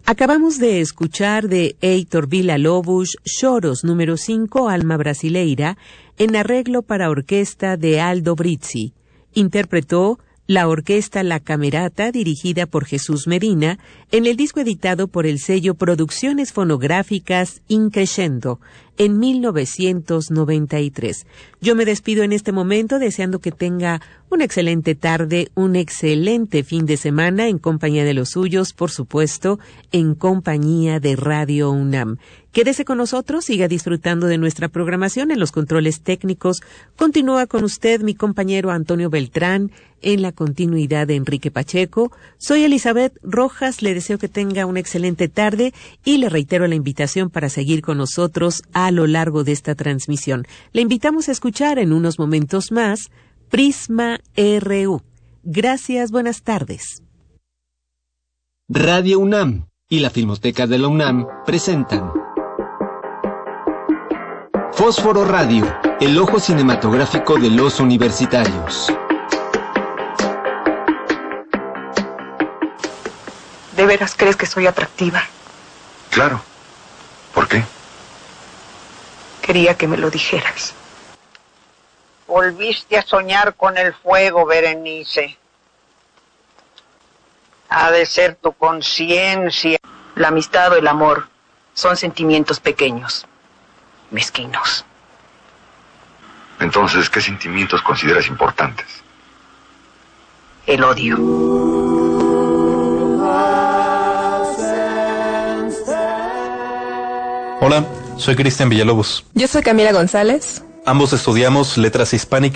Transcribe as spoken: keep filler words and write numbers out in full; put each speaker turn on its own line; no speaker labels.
Acabamos de escuchar de Heitor Villa-Lobos, Choros número cinco, Alma Brasileira, en arreglo para orquesta de Aldo Brizzi. Interpretó la orquesta La Camerata, dirigida por Jesús Medina, en el disco editado por el sello Producciones Fonográficas Increscendo, en mil novecientos noventa y tres. Yo me despido en este momento deseando que tenga una excelente tarde, un excelente fin de semana en compañía de los suyos, por supuesto, en compañía de Radio UNAM. Quédese con nosotros, siga disfrutando de nuestra programación en los controles técnicos. Continúa con usted mi compañero Antonio Beltrán, en la continuidad de Enrique Pacheco. Soy Elizabeth Rojas, le deseo que tenga una excelente tarde y le reitero la invitación para seguir con nosotros a lo largo de esta transmisión. Le invitamos a escuchar en unos momentos más Prisma R U. Gracias, buenas tardes.
Radio UNAM y la Filmoteca de la UNAM presentan Fósforo Radio, el ojo cinematográfico de los universitarios.
¿De veras crees que soy atractiva?
Claro. ¿Por qué?
Quería que me lo dijeras.
Volviste a soñar con el fuego, Berenice. Ha de ser tu conciencia.
La amistad o el amor son sentimientos pequeños, mezquinos.
Entonces, ¿qué sentimientos consideras importantes?
El odio.
Hola, soy Cristian Villalobos.
Yo soy Camila González.
Ambos estudiamos Letras Hispánicas